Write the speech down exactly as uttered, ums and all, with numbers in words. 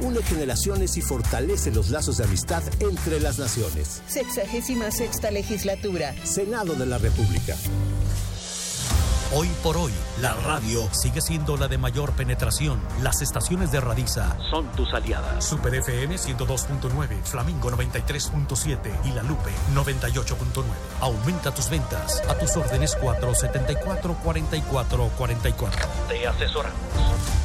une generaciones y fortalece los lazos de amistad entre las naciones. Sexagésima sexta legislatura. Senado de la República. Hoy por hoy, la radio sigue siendo la de mayor penetración. Las estaciones de Radiza son tus aliadas. Super F M ciento dos punto nueve, Flamingo noventa y tres punto siete y La Lupe noventa y ocho punto nueve. Aumenta tus ventas. A tus órdenes cuatro setenta y cuatro, cuarenta y cuatro cuarenta y cuatro. Te asesoramos.